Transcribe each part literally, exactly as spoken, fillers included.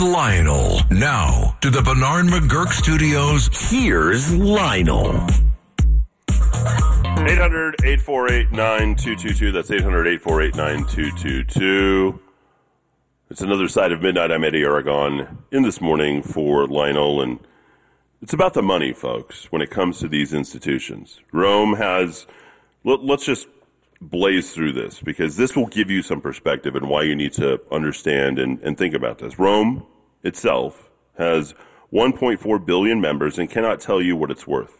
Lionel. Now to the Bernard McGurk Studios, here's Lionel. eight hundred, eight four eight, nine two two two. That's eight hundred, eight four eight, nine two two two. It's another side of midnight. I'm Eddie Aragon in this morning for Lionel, and it's about the money, folks, when it comes to these institutions. Rome has, let, let's just blaze through this, because this will give you some perspective and why you need to understand and, and think about this. Rome itself has one point four billion members and cannot tell you what it's worth.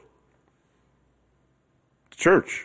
The church.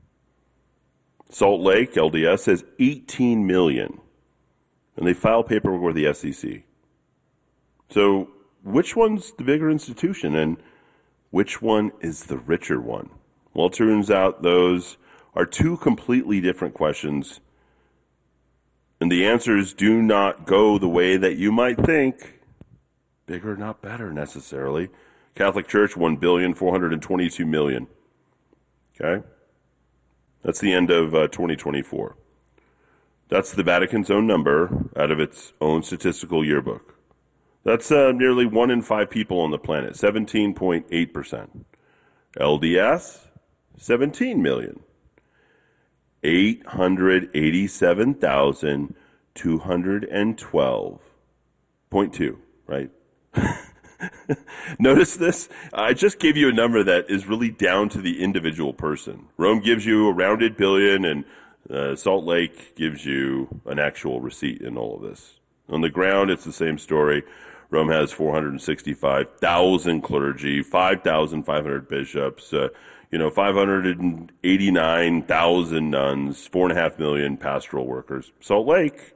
Salt Lake, L D S, has eighteen million, and they file paperwork with the S E C. So which one's the bigger institution, and which one is the richer one? Well, it turns out those are two completely different questions, and the answers do not go the way that you might think. Bigger, not better, necessarily. Catholic Church, one billion four hundred twenty-two million. Okay? That's the end of uh, twenty twenty-four. That's the Vatican's own number out of its own statistical yearbook. That's uh, nearly one in five people on the planet, seventeen point eight percent. L D S, seventeen million. eight hundred eighty-seven thousand two hundred twelve point two, right? Notice this? I just gave you a number that is really down to the individual person. Rome gives you a rounded billion, and uh, Salt Lake gives you an actual receipt in all of this. On the ground, it's the same story. Rome has four hundred sixty-five thousand clergy, five thousand five hundred bishops, uh, you know, five hundred eighty-nine thousand nuns, four and a half million pastoral workers. Salt Lake,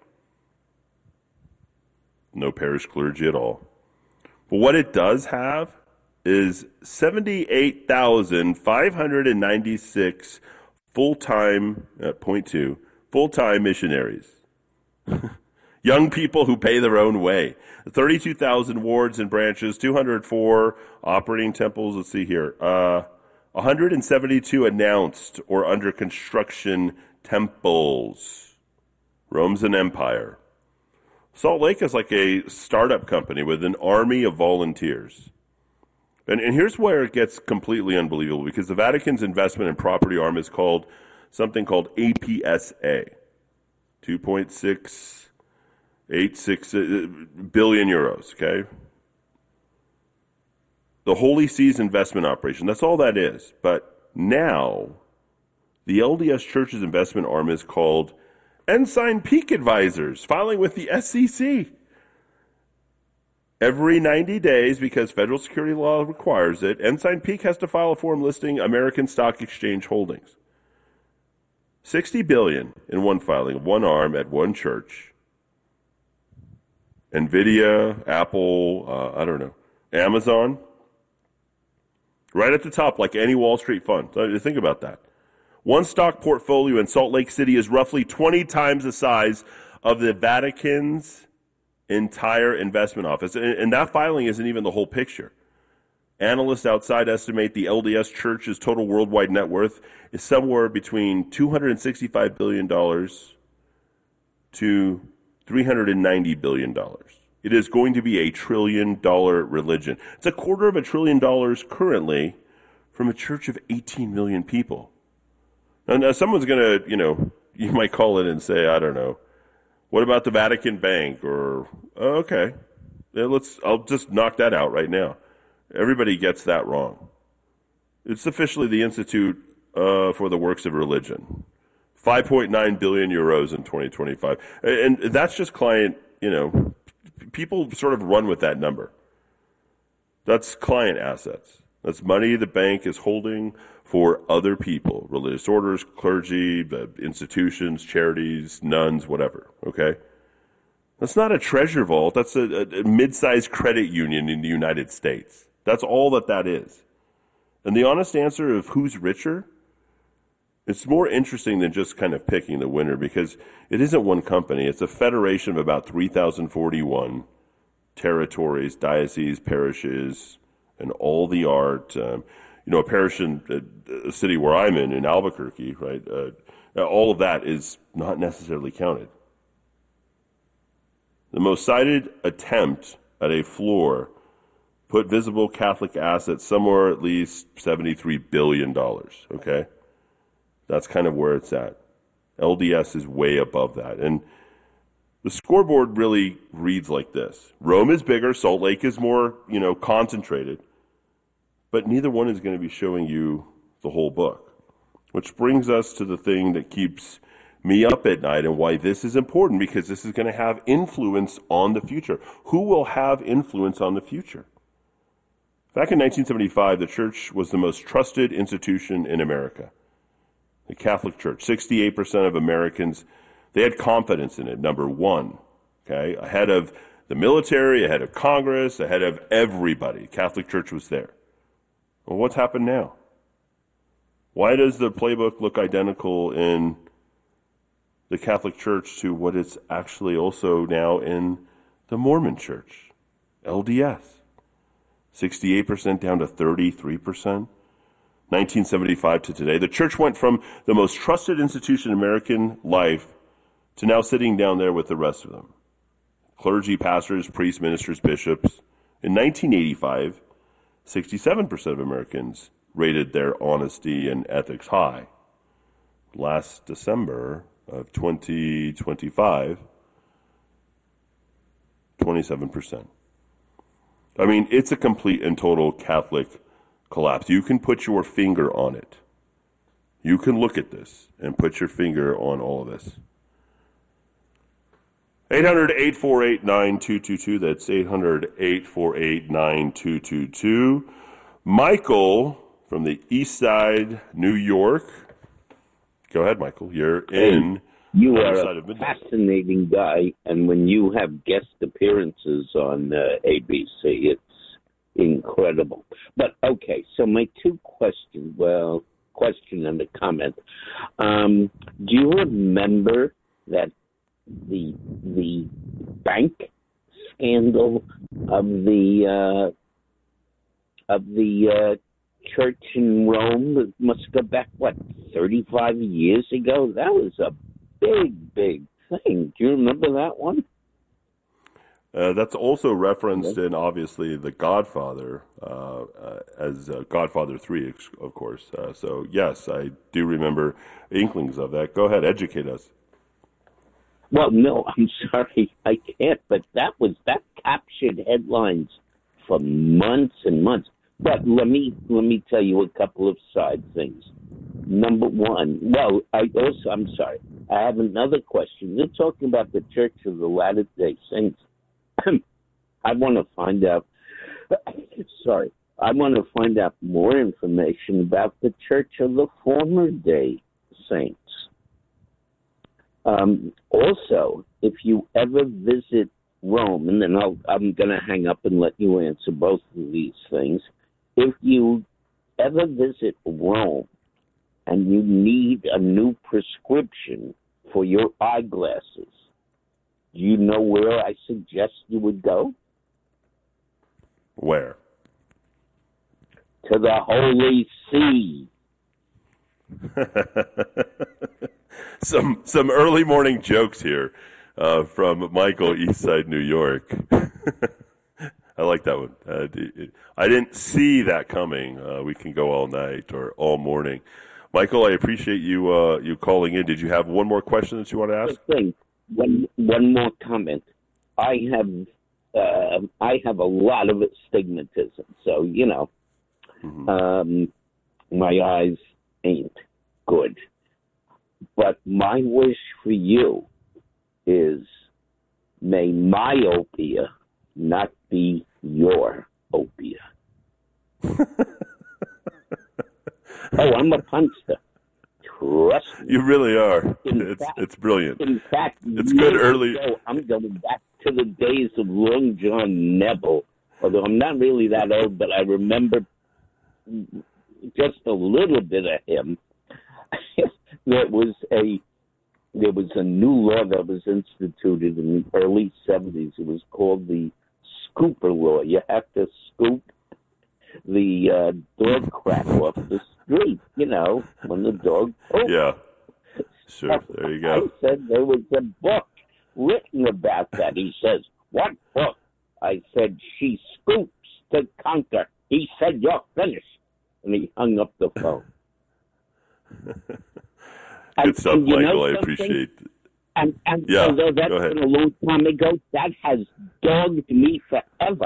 no parish clergy at all. But what it does have is seventy-eight thousand five hundred ninety-six full-time, at point two, full-time missionaries. Young people who pay their own way. thirty-two thousand wards and branches, two hundred four operating temples. Let's see here. Uh, one hundred seventy-two announced or under construction temples. Rome's an empire. Salt Lake is like a startup company with an army of volunteers. And, and here's where it gets completely unbelievable, because the Vatican's investment in property arm is called something called A P S A. two point six eight six billion euros, okay? The Holy See's investment operation, that's all that is. But now, the L D S Church's investment arm is called Ensign Peak Advisors, filing with the S E C. Every ninety days, because federal security law requires it, Ensign Peak has to file a form listing American Stock Exchange holdings. sixty billion dollars in one filing, one arm at one church. NVIDIA, Apple, uh, I don't know, Amazon, right at the top, like any Wall Street fund. So think about that. One stock portfolio in Salt Lake City is roughly twenty times the size of the Vatican's entire investment office. And, and that filing isn't even the whole picture. Analysts outside estimate the L D S Church's total worldwide net worth is somewhere between two hundred sixty-five billion dollars to three hundred ninety billion dollars. It is going to be a trillion dollar religion. It's a quarter of a trillion dollars currently from a church of eighteen million people. Now, now someone's going to, you know, you might call it and say, I don't know, what about the Vatican Bank? Or, oh, okay, yeah, let's, I'll just knock that out right now. Everybody gets that wrong. It's officially the Institute uh, for the Works of Religion. five point nine billion euros in twenty twenty-five. And that's just client, you know, people sort of run with that number. That's client assets. That's money the bank is holding for other people, religious orders, clergy, institutions, charities, nuns, whatever, okay? That's not a treasure vault. That's a, a mid-sized credit union in the United States. That's all that that is. And the honest answer of who's richer, it's more interesting than just kind of picking the winner, because it isn't one company. It's a federation of about three thousand forty-one territories, dioceses, parishes, and all the art. Um, you know, a parish in a, a city where I'm in, in Albuquerque, right? Uh, all of that is not necessarily counted. The most cited attempt at a floor put visible Catholic assets somewhere at least seventy-three billion dollars, okay? That's kind of where it's at. L D S is way above that. And the scoreboard really reads like this. Rome is bigger, Salt Lake is more, you know, concentrated. But neither one is going to be showing you the whole book. Which brings us to the thing that keeps me up at night and why this is important, because this is going to have influence on the future. Who will have influence on the future? Back in nineteen seventy-five, the church was the most trusted institution in America. The Catholic Church, sixty-eight percent of Americans, they had confidence in it, number one, okay, ahead of the military, ahead of Congress, ahead of everybody. Catholic Church was there. Well, what's happened now? Why does the playbook look identical in the Catholic Church to what it's actually also now in the Mormon Church, L D S? sixty-eight percent down to thirty-three percent. nineteen seventy-five to today. The church went from the most trusted institution in American life to now sitting down there with the rest of them. Clergy, pastors, priests, ministers, bishops. In nineteen eighty-five, sixty-seven percent of Americans rated their honesty and ethics high. Last December of twenty twenty-five, twenty-seven percent. I mean, it's a complete and total Catholic collapse. You can put your finger on it. You can look at this and put your finger on all of this. eight hundred, eight four eight, nine two two two. That's eight hundred, eight four eight, nine two two two. Michael from the East Side, New York. Go ahead, Michael. You're in. Hey, you are a fascinating guy, and when you have guest appearances on uh, A B C, it's incredible. But, okay, so my two questions, well, question and a comment. Um, do you remember that the the bank scandal of the uh, of the uh, church in Rome? It must go back, what, thirty-five years ago? That was a big, big thing. Do you remember that one? Uh, that's also referenced in, obviously, The Godfather, uh, uh, as uh, Godfather three, of course. Uh, so, yes, I do remember inklings of that. Go ahead, educate us. Well, no, I'm sorry, I can't. But that was that captured headlines for months and months. But let me let me tell you a couple of side things. Number one, well, I also, I'm sorry, I have another question. You're talking about the Church of the Latter-day Saints. I want to find out, sorry, I want to find out more information about the Church of the Former Day Saints. Um, also, if you ever visit Rome, and then I'll, I'm going to hang up and let you answer both of these things. If you ever visit Rome and you need a new prescription for your eyeglasses, do you know where I suggest you would go? Where? To the Holy See. some some early morning jokes here uh, from Michael, Eastside, New York. I like that one. Uh, I didn't see that coming. Uh, we can go all night or all morning. Michael, I appreciate you uh, you calling in. Did you have one more question that you want to ask? Thing. One one more comment. I have uh, I have a lot of astigmatism, so you know, mm-hmm. um, my eyes ain't good. But my wish for you is, may myopia not be your opia. Oh, I'm a punster. Trust me. You really are. In it's fact, it's brilliant. In fact, it's good early. Ago, I'm going back to the days of Long John Neville, although I'm not really that old, but I remember just a little bit of him. There was a there was a new law that was instituted in the early seventies. It was called the Scooper Law. You have to scoop the uh, dog crap off the street, you know, when the dog poops. Yeah, sure. There you go. I said there was a book written about that. He says, what book? I said, She Scoops to Conquer. He said, you're finished. And he hung up the phone. Good and, stuff, and Michael. I appreciate it. And, and yeah, although that's go ahead. been a long time ago, that has dogged me forever.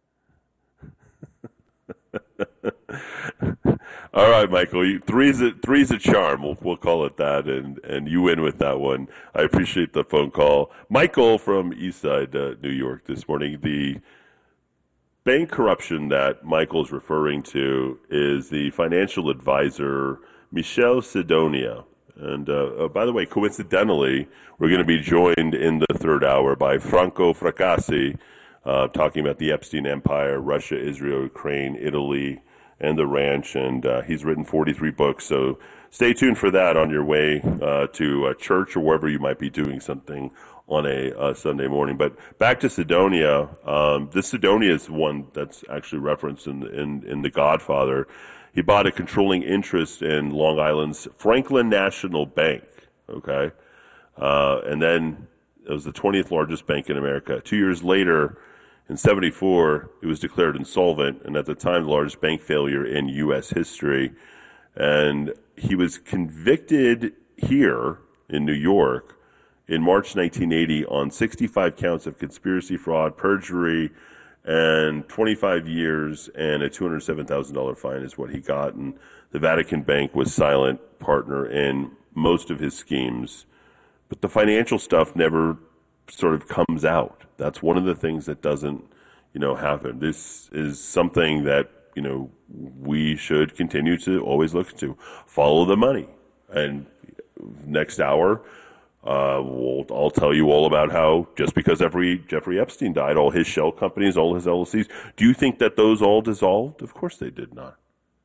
All right, Michael. You, three's a three's a charm. We'll, we'll call it that, and and you win with that one. I appreciate the phone call, Michael from Eastside, uh, New York, this morning. The bank corruption that Michael's referring to is the financial advisor Michel Sidonia. And uh, uh, by the way, coincidentally, we're going to be joined in the third hour by Franco Fracassi, uh, talking about the Epstein Empire, Russia, Israel, Ukraine, Italy, and the ranch. And uh, he's written forty-three books. So stay tuned for that on your way uh, to uh, church or wherever you might be doing something on a uh, Sunday morning. But back to Sidonia. Um, this Sidonia is one that's actually referenced in, in, in The Godfather. He bought a controlling interest in Long Island's Franklin National Bank, okay? Uh, and then it was the twentieth largest bank in America. Two years later, in seventy-four, it was declared insolvent, and at the time, the largest bank failure in U S history. And he was convicted here in New York in March nineteen eighty on sixty-five counts of conspiracy, fraud, perjury, and twenty-five years and a two hundred seven thousand dollars fine is what he got. And the Vatican Bank was silent partner in most of his schemes. But the financial stuff never sort of comes out. That's one of the things that doesn't, you know, happen. This is something that, you know, we should continue to always look into. Follow the money. And next hour, Uh, we'll, I'll tell you all about how just because every Jeffrey Epstein died, all his shell companies, all his L L Cs, do you think that those all dissolved? Of course they did not.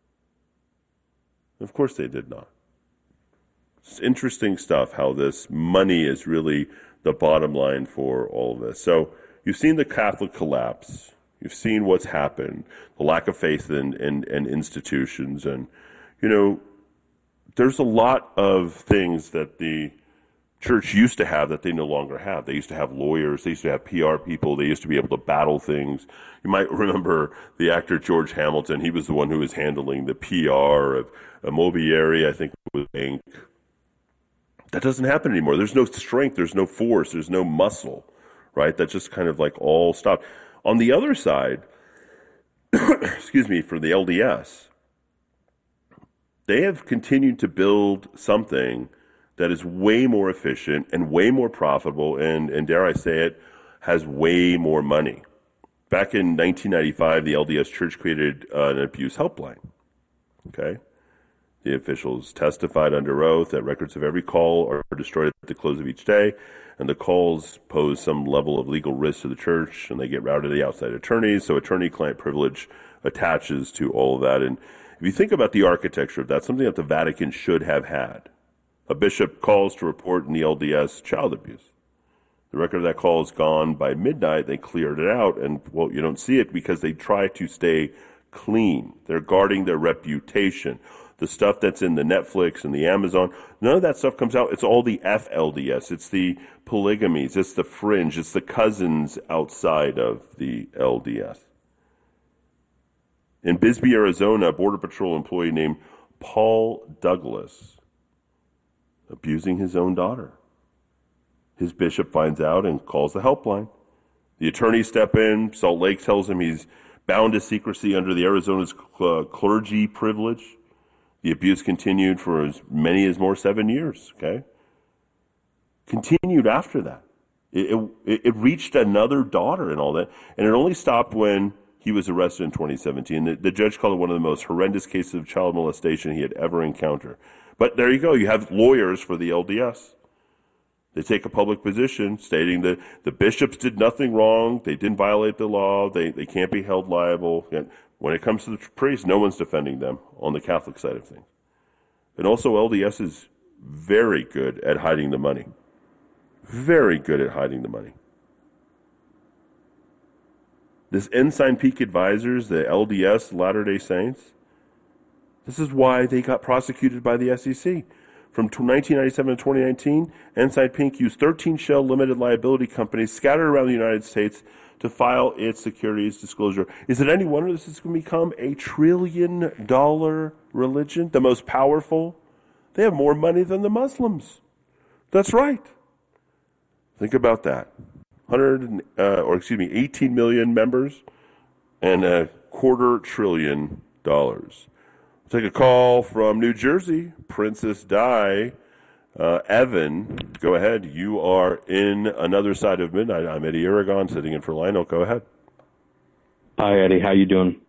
Of course they did not. It's interesting stuff how this money is really the bottom line for all of this. So you've seen the Catholic collapse. You've seen what's happened, the lack of faith in, in, in institutions. And, you know, there's a lot of things that the church used to have that they no longer have. They used to have lawyers. They used to have P R people. They used to be able to battle things. You might remember the actor George Hamilton. He was the one who was handling the P R of Immobiliari, I think it was Inc. That doesn't happen anymore. There's no strength. There's no force. There's no muscle, right? That just kind of like all stopped. On the other side, excuse me, for the L D S, they have continued to build something that is way more efficient and way more profitable and, and dare I say it, has way more money. Back in nineteen ninety-five, the L D S Church created uh, an abuse helpline. Okay? The officials testified under oath that records of every call are destroyed at the close of each day, and the calls pose some level of legal risk to the church, and they get routed to the outside attorneys, so attorney-client privilege attaches to all of that. And if you think about the architecture of that, something that the Vatican should have had. A bishop calls to report in the L D S child abuse. The record of that call is gone by midnight. They cleared it out, and, well, you don't see it because they try to stay clean. They're guarding their reputation. The stuff that's in the Netflix and the Amazon, none of that stuff comes out. It's all the F L D S. It's the polygamies. It's the fringe. It's the cousins outside of the L D S. In Bisbee, Arizona, a Border Patrol employee named Paul Douglas abusing his own daughter. His bishop finds out and calls the helpline. The attorneys step in. Salt Lake tells him he's bound to secrecy under the Arizona's uh, clergy privilege. The abuse continued for as many as more seven years, okay? Continued after that. It, it, it reached another daughter and all that, and it only stopped when he was arrested in twenty seventeen. The, the judge called it one of the most horrendous cases of child molestation he had ever encountered. But there you go. You have lawyers for the L D S. They take a public position stating that the bishops did nothing wrong. They didn't violate the law. They, they can't be held liable. And when it comes to the priests, no one's defending them on the Catholic side of things. And also L D S is very good at hiding the money. Very good at hiding the money. This Ensign Peak Advisors, the L D S Latter-day Saints, this is why they got prosecuted by the S E C. From nineteen ninety-seven to twenty nineteen, Ensign Pink used thirteen shell limited liability companies scattered around the United States to file its securities disclosure. Is it any wonder this is going to become a trillion dollar religion, the most powerful? They have more money than the Muslims. That's right. Think about that. one hundred, uh, or excuse me, eighteen million members and a quarter trillion dollars. We'll take a call from New Jersey, Princess Di. Uh, Evan, go ahead. You are in another side of midnight. I'm Eddie Aragon, sitting in for Lionel. Go ahead. Hi, Eddie. How you doing?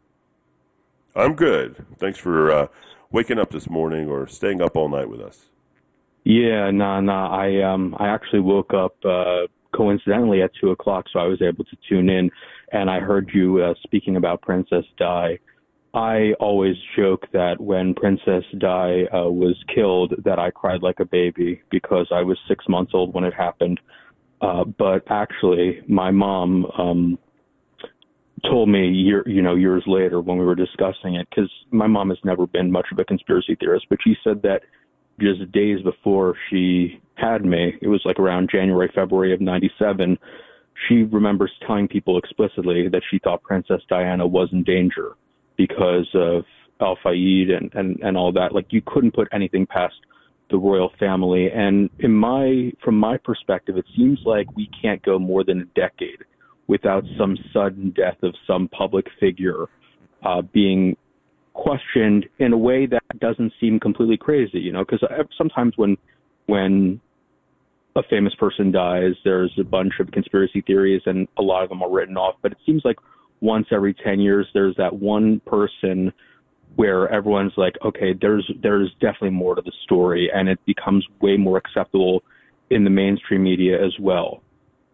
I'm good. Thanks for uh, waking up this morning or staying up all night with us. Yeah, nah, nah. I um, I actually woke up uh, coincidentally at two o'clock, so I was able to tune in, and I heard you uh, speaking about Princess Di. I always joke that when Princess Di uh, was killed, that I cried like a baby because I was six months old when it happened. Uh, but actually, my mom um, told me, year, you know, years later when we were discussing it, because my mom has never been much of a conspiracy theorist, but she said that just days before she had me, it was like around January, February of ninety-seven, she remembers telling people explicitly that she thought Princess Diana was in danger because of Al Fayed and, and, and all that. Like, you couldn't put anything past the royal family. And in my, from my perspective, it seems like we can't go more than a decade without some sudden death of some public figure uh, being questioned in a way that doesn't seem completely crazy, you know, because sometimes when, when a famous person dies, there's a bunch of conspiracy theories and a lot of them are written off, but it seems like once every ten years, there's that one person where everyone's like, okay, there's there's definitely more to the story, and it becomes way more acceptable in the mainstream media as well.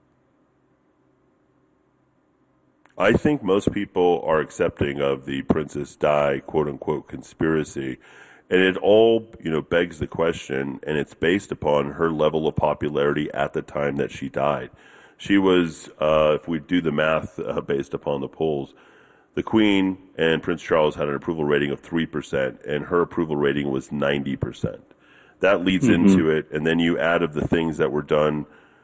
I think most people are accepting of the Princess Di quote-unquote conspiracy, and it all, you know, begs the question, and it's based upon her level of popularity at the time that she died. She was, uh, if we do the math uh, based upon the polls, the Queen and Prince Charles had an approval rating of three percent, and her approval rating was ninety percent. That leads mm-hmm. into it, and then you add of the things that were done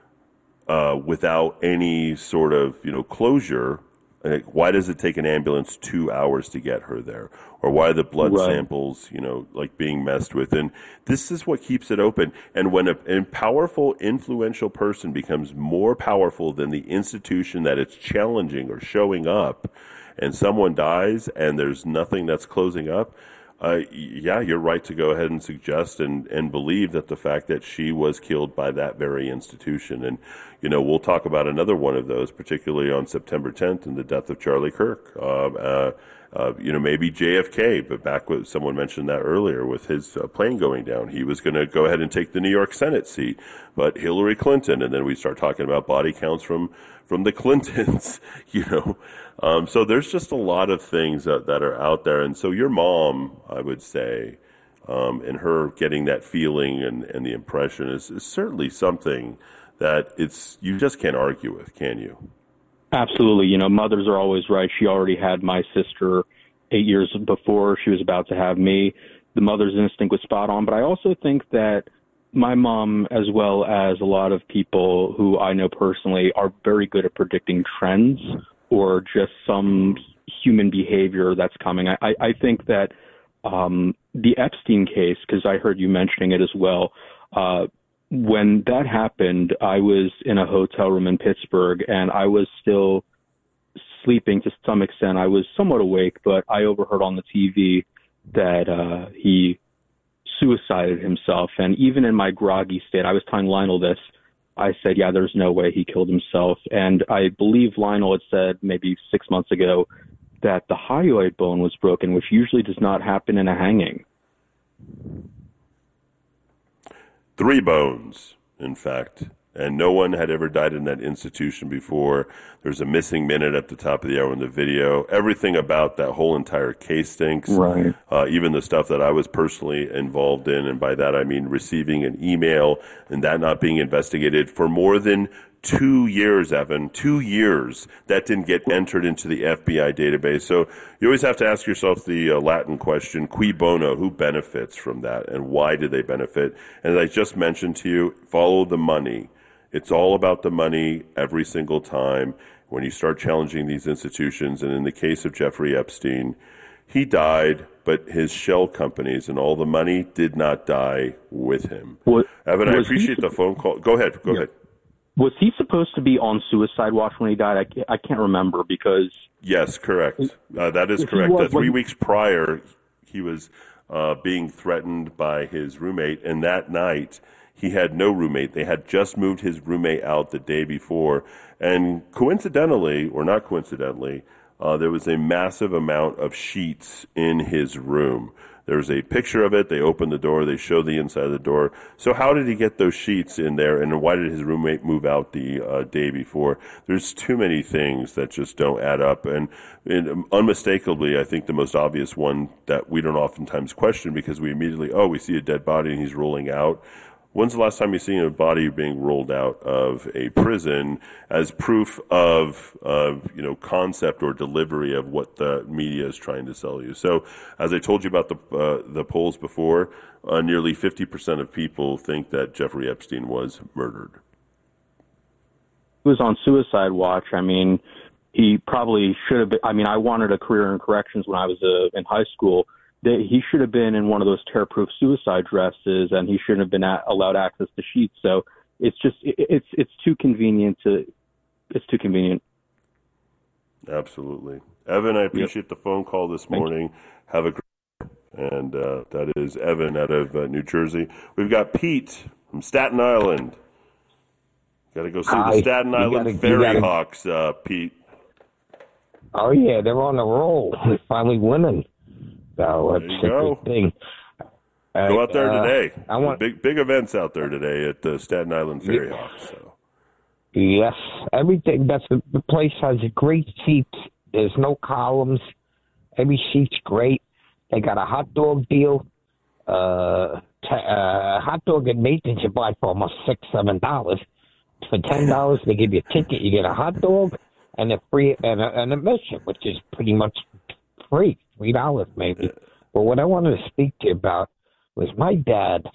uh, without any sort of, you know, closure. Like, why does it take an ambulance two hours to get her there? Or why are the blood right. samples, you know, like being messed with? And this is what keeps it open. And when a, a powerful, influential person becomes more powerful than the institution that it's challenging or showing up, and someone dies and there's nothing that's closing up, uh, yeah, you're right to go ahead and suggest and, and believe that the fact that she was killed by that very institution. And, you know, we'll talk about another one of those, particularly on September tenth and the death of Charlie Kirk. Uh, uh, uh, you know, maybe J F K, but back with someone mentioned that earlier with his uh, plane going down, he was going to go ahead and take the New York Senate seat, but Hillary Clinton, and then we start talking about body counts from, from the Clintons, you know. Um, so there's just a lot of things that, that are out there. And so your mom, I would say, um, and her getting that feeling and, and the impression is, is certainly something that it's, you just can't argue with, can you? Absolutely. You know, mothers are always right. She already had my sister eight years before she was about to have me. The mother's instinct was spot on. But I also think that my mom, as well as a lot of people who I know personally, are very good at predicting trends or just some human behavior that's coming. I, I think that um, the Epstein case, because I heard you mentioning it as well, uh, when that happened, I was in a hotel room in Pittsburgh, and I was still sleeping to some extent. I was somewhat awake, but I overheard on the T V that uh, he suicided himself. And even in my groggy state, I was telling Lionel this, I said, yeah, there's no way he killed himself. And I believe Lionel had said maybe six months ago that the hyoid bone was broken, which usually does not happen in a hanging. Three bones, in fact, and no one had ever died in that institution before. There's a missing minute at the top of the hour in the video. Everything about that whole entire case stinks. Right. Uh, even the stuff that I was personally involved in, and by that I mean receiving an email and that not being investigated for more than two years, Evan, two years that didn't get entered into the F B I database. So you always have to ask yourself the uh, Latin question, cui bono, who benefits from that and why do they benefit? And as I just mentioned to you, follow the money. It's all about the money every single time when you start challenging these institutions. And in the case of Jeffrey Epstein, he died, but his shell companies and all the money did not die with him. What, Evan, I appreciate he, the phone call. Go ahead. Go yeah. ahead. Was he supposed to be on suicide watch when he died? I can't, I can't remember because... Yes, correct. Uh, that is correct. Was, uh, three when... weeks prior, he was uh, being threatened by his roommate, and that night he had no roommate. They had just moved his roommate out the day before, and coincidentally, or not coincidentally, Uh, there was a massive amount of sheets in his room. There's a picture of it. They opened the door. They showed the inside of the door. So how did he get those sheets in there, and why did his roommate move out the uh, day before? There's too many things that just don't add up. And, and unmistakably, I think the most obvious one that we don't oftentimes question because we immediately, oh, we see a dead body and he's rolling out. When's the last time you've seen a body being rolled out of a prison as proof of, of, you know, concept or delivery of what the media is trying to sell you? So, as I told you about the uh, the polls before, uh, nearly fifty percent of people think that Jeffrey Epstein was murdered. He was on suicide watch. I mean, he probably should have been. I mean, I wanted a career in corrections when I was uh, in high school. He should have been in one of those tear-proof suicide dresses, and he shouldn't have been allowed access to sheets. So it's just it's it's too convenient to it's too convenient. Absolutely, Evan. I appreciate yep. the phone call this morning. Have a great and uh, that is Evan out of uh, New Jersey. We've got Pete from Staten Island. Got to go see Hi. the Staten you Island gotta, Ferry gotta... Hawks, uh, Pete. Oh yeah, they're on a roll. They're finally winning. So there you go. Thing. Uh, go out there uh, today. I want big big events out there today at the Staten Island Ferry yeah. Hawks. So. Yes, everything. That's the, the place has a great seats. There's no columns. Every seat's great. They got a hot dog deal. Uh, t- uh hot dog at Nathan's you buy for almost six seven dollars. For ten dollars, they give you a ticket. You get a hot dog and a free and a, an admission, which is pretty much free. Three dollars maybe. But what I wanted to speak to you about was my dad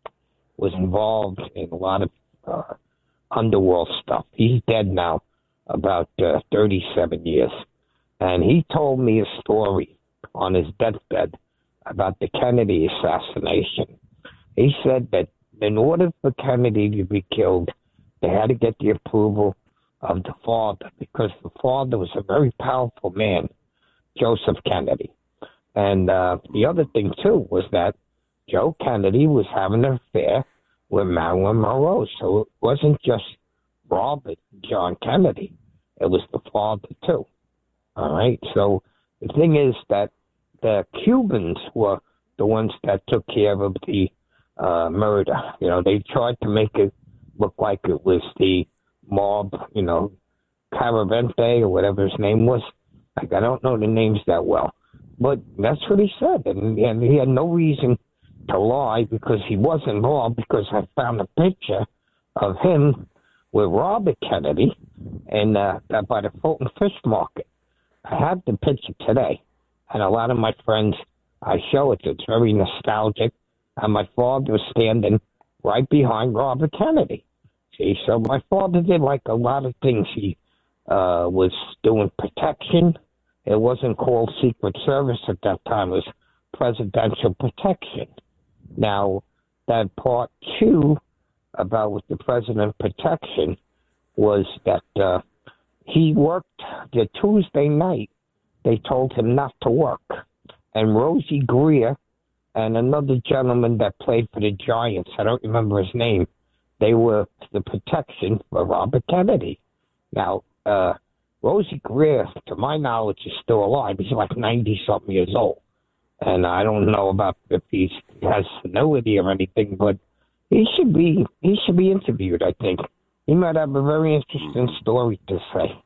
was involved in a lot of uh, underworld stuff. He's dead now, about uh, thirty-seven years, and he told me a story on his deathbed about the Kennedy assassination. He said that in order for Kennedy to be killed, they had to get the approval of the father because the father was a very powerful man, Joseph Kennedy. And uh, the other thing, too, was that Joe Kennedy was having an affair with Marilyn Monroe. So it wasn't just Robert John Kennedy. It was the father, too. All right? So the thing is that the Cubans were the ones that took care of the uh, murder. You know, they tried to make it look like it was the mob, you know, Caravente or whatever his name was. Like, I don't know the names that well. But that's what he said, and, and he had no reason to lie because he was involved, because I found a picture of him with Robert Kennedy and uh, by the Fulton Fish Market. I have the picture today, and a lot of my friends, I show it. It's very nostalgic, and my father was standing right behind Robert Kennedy. See, so my father did like a lot of things. He uh, was doing protection. It wasn't called Secret Service at that time. It was Presidential Protection. Now, that part two about with the President Protection was that uh, he worked the Tuesday night. They told him not to work. And Rosie Greer and another gentleman that played for the Giants, I don't remember his name, they were the protection for Robert Kennedy. Now, uh, Rosie Greer, to my knowledge, is still alive. He's like ninety-something years old. And I don't know about if he's, he has senility or anything, but he should be he should be interviewed, I think. He might have a very interesting story to say.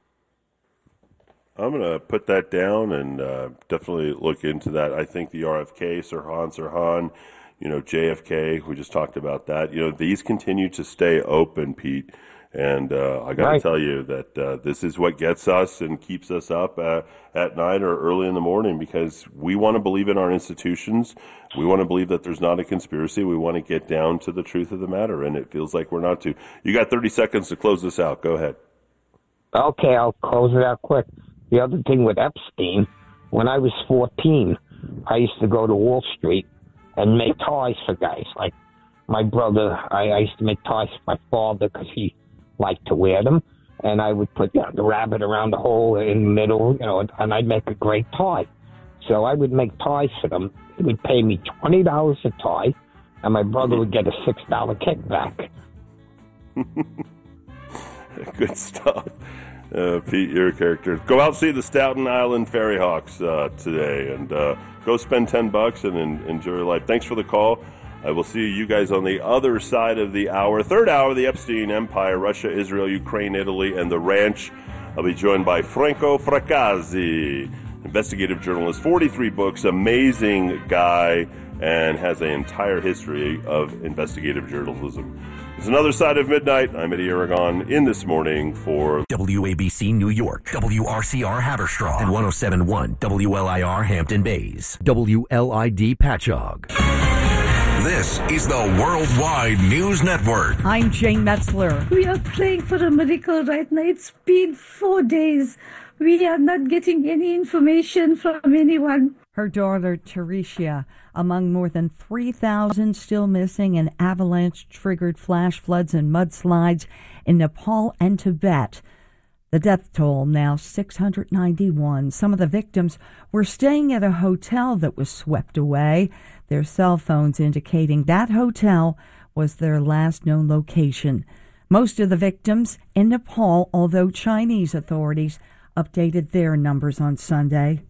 I'm going to put that down and uh, definitely look into that. I think the R F K, Sirhan Sirhan, you know, J F K, we just talked about that. You know, these continue to stay open, Pete. And uh, I got to Right. tell you that uh, this is what gets us and keeps us up uh, at night or early in the morning, because we want to believe in our institutions. We want to believe that there's not a conspiracy. We want to get down to the truth of the matter, and it feels like we're not to. You got thirty seconds to close this out. Go ahead. Okay, I'll close it out quick. The other thing with Epstein, when I was fourteen, I used to go to Wall Street and make ties for guys. Like my brother, I, I used to make ties for my father because he liked to wear them. And I would put you know, the rabbit around the hole in the middle, you know, and I'd make a great tie. So I would make ties for them. They would pay me twenty dollars a tie, and my brother would get a six dollar kickback. Good stuff. Uh, Pete, you're a character. Go out and see the Staten Island Ferry Hawks uh, today, and uh, go spend ten bucks and, and enjoy your life. Thanks for the call. I will see you guys on the other side of the hour. Third hour, the Epstein Empire, Russia, Israel, Ukraine, Italy, and the ranch. I'll be joined by Franco Fracassi, investigative journalist, forty-three books, amazing guy, and has an entire history of investigative journalism. It's another side of midnight. I'm Eddie Aragon in this morning for W A B C New York, W R C R Haverstraw, and one oh seven point one W L I R Hampton Bays, W L I D Patchogue. This is the Worldwide News Network. I'm Jane Metzler. We are praying for a miracle right now. It's been four days. We are not getting any information from anyone. Her daughter, Teresia, among more than three thousand still missing in avalanche-triggered flash floods and mudslides in Nepal and Tibet. The death toll now six hundred ninety-one. Some of the victims were staying at a hotel that was swept away, their cell phones indicating that hotel was their last known location. Most of the victims in Nepal, although Chinese authorities updated their numbers on Sunday.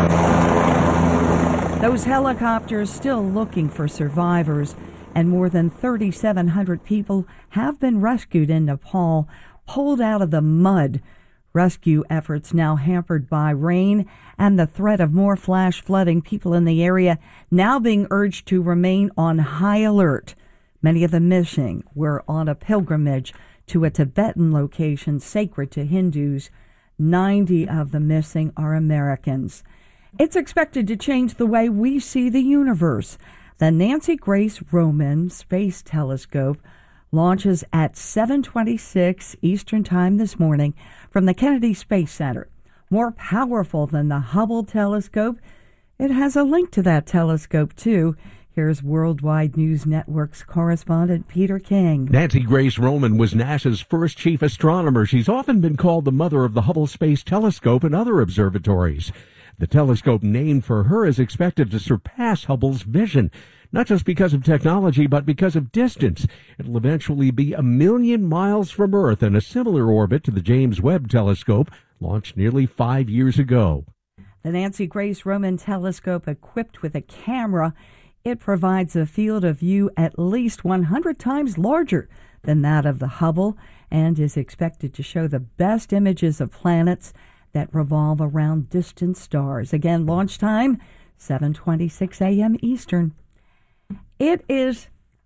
Those helicopters still looking for survivors, and more than thirty-seven hundred people have been rescued in Nepal, pulled out of the mud. Rescue efforts now hampered by rain and the threat of more flash flooding. People in the area now being urged to remain on high alert. Many of the missing were on a pilgrimage to a Tibetan location sacred to Hindus. ninety of the missing are Americans. It's expected to change the way we see the universe. The Nancy Grace Roman Space Telescope launches at seven twenty-six Eastern Time this morning from the Kennedy Space Center. More powerful than the Hubble telescope. It has a link to that telescope, too. Here's Worldwide News Network's correspondent Peter King. Nancy Grace Roman was NASA's first chief astronomer. She's often been called the mother of the Hubble Space Telescope and other observatories. The telescope named for her is expected to surpass Hubble's vision, not just because of technology, but because of distance. It'll eventually be a million miles from Earth in a similar orbit to the James Webb Telescope, launched nearly five years ago. The Nancy Grace Roman Telescope, equipped with a camera, it provides a field of view at least one hundred times larger than that of the Hubble and is expected to show the best images of planets that revolve around distant stars. Again, launch time, seven twenty-six a.m. Eastern. It is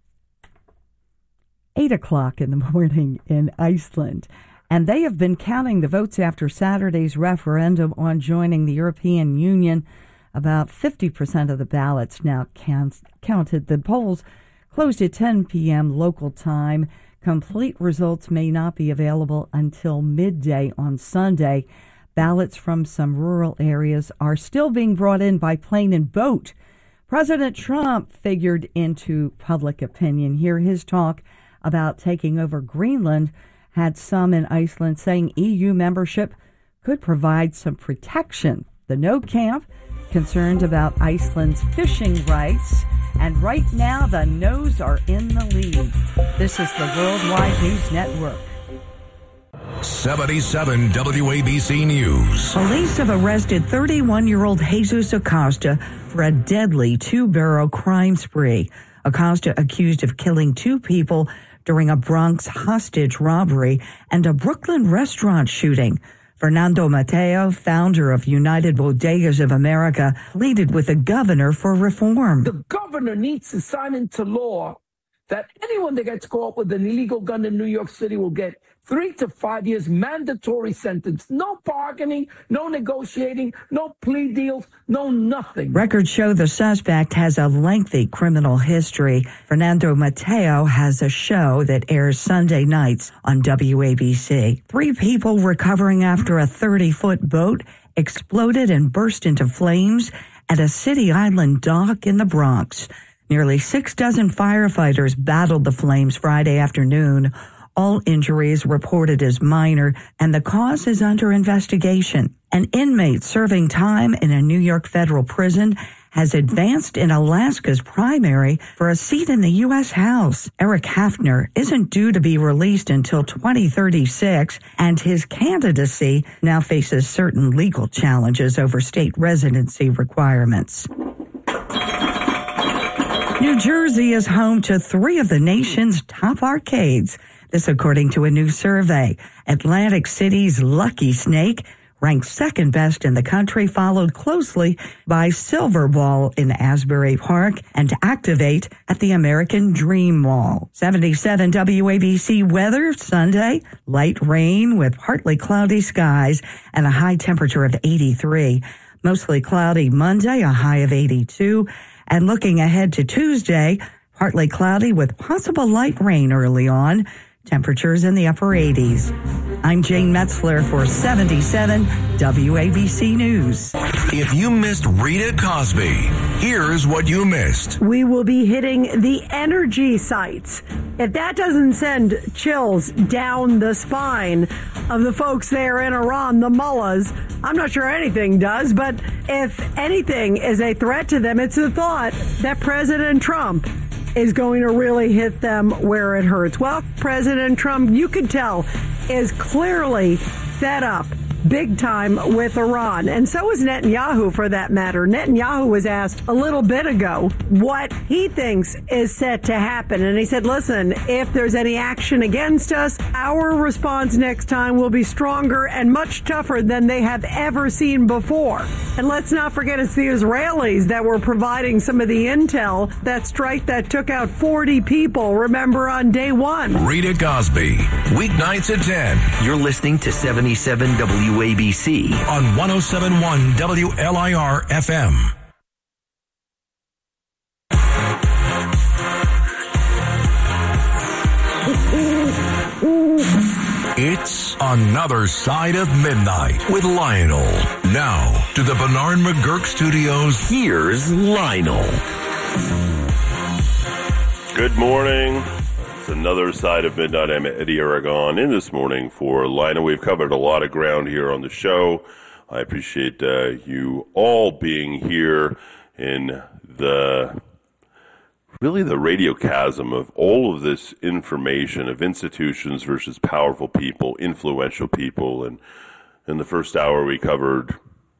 eight o'clock in the morning in Iceland, and they have been counting the votes after Saturday's referendum on joining the European Union. About fifty percent of the ballots now count, counted. The polls closed at ten p.m. local time. Complete results may not be available until midday on Sunday. Ballots from some rural areas are still being brought in by plane and boat. President Trump figured into public opinion. Hear his talk about taking over Greenland. Had some in Iceland saying E U membership could provide some protection. The No camp concerned about Iceland's fishing rights. And right now, the No's are in the lead. This is the Worldwide News Network. seventy-seven W A B C News. Police have arrested thirty-one-year-old Jesus Acosta for a deadly two-barrel crime spree. Acosta accused of killing two people during a Bronx hostage robbery and a Brooklyn restaurant shooting. Fernando Mateo, founder of United Bodegas of America, pleaded with the governor for reform. The governor needs to sign into law that anyone that gets caught with an illegal gun in New York City will get three to five years mandatory sentence. No bargaining, no negotiating, no plea deals, no nothing. Records show the suspect has a lengthy criminal history. Fernando Mateo has a show that airs Sunday nights on W A B C. Three people recovering after a thirty-foot boat exploded and burst into flames at a City Island dock in the Bronx. Nearly six dozen firefighters battled the flames Friday afternoon. All injuries reported as minor, and the cause is under investigation. An inmate serving time in a New York federal prison has advanced in Alaska's primary for a seat in the U S House. Eric Hafner isn't due to be released until twenty thirty-six, and his candidacy now faces certain legal challenges over state residency requirements. New Jersey is home to three of the nation's top arcades. This according to a new survey. Atlantic City's Lucky Snake ranked second best in the country, followed closely by Silver Ball in Asbury Park and Activate at the American Dream Mall. seventy-seven W A B C weather Sunday, light rain with partly cloudy skies and a high temperature of eighty-three. Mostly cloudy Monday, a high of eighty-two. And looking ahead to Tuesday, partly cloudy with possible light rain early on. Temperatures in the upper eighties. I'm Jane Metzler for seventy-seven W A B C News. If you missed Rita Cosby, here's what you missed. We will be hitting the energy sites. If that doesn't send chills down the spine of the folks there in Iran, the mullahs, I'm not sure anything does, but if anything is a threat to them, it's the thought that President Trump is going to really hit them where it hurts. Well, President Trump, you could tell, is clearly fed up big time with Iran. And so is Netanyahu, for that matter. Netanyahu was asked a little bit ago what he thinks is set to happen. And he said, listen, if there's any action against us, our response next time will be stronger and much tougher than they have ever seen before. And let's not forget, it's the Israelis that were providing some of the intel, that strike that took out forty people, remember, on day one. Rita Cosby, weeknights at ten. You're listening to seventy-seven W A B C on one oh seven point one W L I R F M. It's Another Side of Midnight with Lionel. Now to the Bernard McGurk Studios. Here's Lionel. Good morning. It's Another Side of Midnight. I'm Eddie Aragon in this morning for Lionel. We've covered a lot of ground here on the show. I appreciate uh, you all being here in the really the radio chasm of all of this information of institutions versus powerful people, influential people. And in the first hour, we covered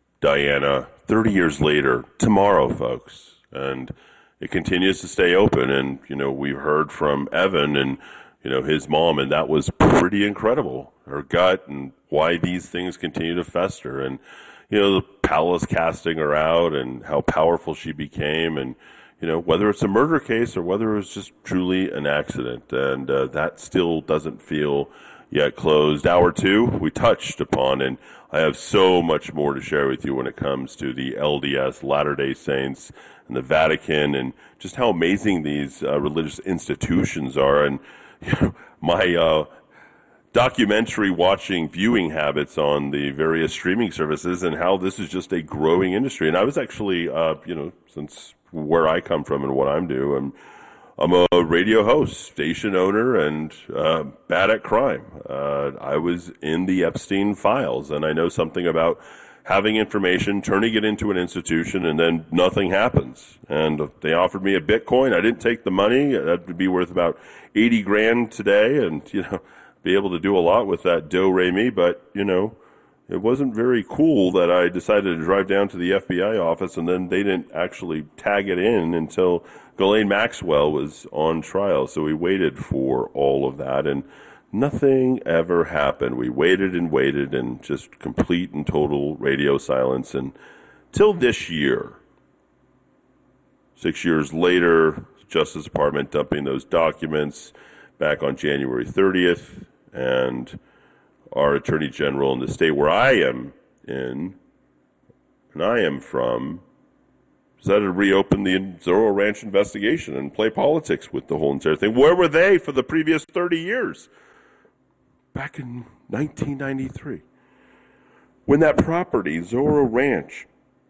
Diana thirty years later, tomorrow, folks. And it continues to stay open. And, you know, we've heard from Evan and, you know, his mom, and that was pretty incredible. Her gut and why these things continue to fester. And, you know, the palace casting her out and how powerful she became, and, you know, whether it's a murder case or whether it was just truly an accident. And uh, that still doesn't feel yet closed. Hour two, we touched upon, and I have so much more to share with you when it comes to the L D S, Latter-day Saints, and the Vatican, and just how amazing these uh, religious institutions are. And, you know, my uh, documentary watching viewing habits on the various streaming services, and how this is just a growing industry. And I was actually, uh, you know, since where I come from and what I'm doing, I'm, I'm a radio host, station owner, and uh, bad at crime. Uh, I was in the Epstein files, and I know something about having information, turning it into an institution, and then nothing happens. And they offered me a Bitcoin. I didn't take the money. That would be worth about eighty grand today, and, you know, be able to do a lot with that do-re-mi. But, you know, it wasn't very cool that I decided to drive down to the F B I office, and then they didn't actually tag it in until Ghislaine Maxwell was on trial. So we waited for all of that, and nothing ever happened. We waited and waited, and just complete and total radio silence. And till this year, six years later, the Justice Department dumping those documents back on January thirtieth, and our Attorney General in the state where I am in, and I am from, decided to reopen the Zorro Ranch investigation and play politics with the whole entire thing. Where were they for the previous thirty years? Back in nineteen ninety-three. When that property, Zorro Ranch,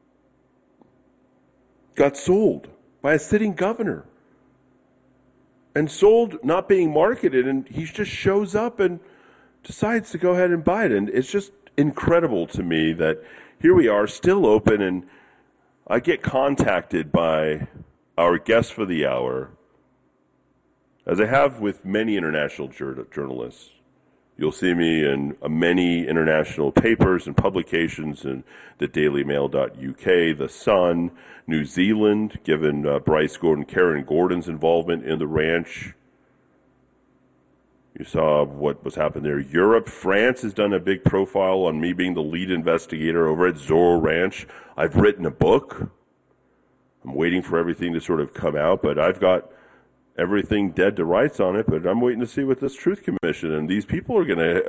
got sold by a sitting governor. And sold, not being marketed, and he just shows up and decides to go ahead and buy it. And it's just incredible to me that here we are, still open, and I get contacted by our guest for the hour, as I have with many international jur- journalists. You'll see me in uh, many international papers and publications in the Daily Mail dot U K, The Sun, New Zealand, given uh, Bryce Gordon, Karen Gordon's involvement in the ranch. You saw what was happening there. Europe, France has done a big profile on me being the lead investigator over at Zorro Ranch. I've written a book. I'm waiting for everything to sort of come out, but I've got everything dead to rights on it, but I'm waiting to see what this Truth Commission and these people are going to